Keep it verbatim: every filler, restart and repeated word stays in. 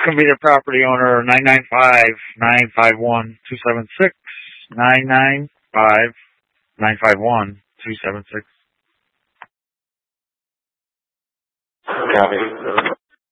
going to be the property owner, nine nine five, nine five one, two seven six, nine nine five, nine five one, two seven six. Copy.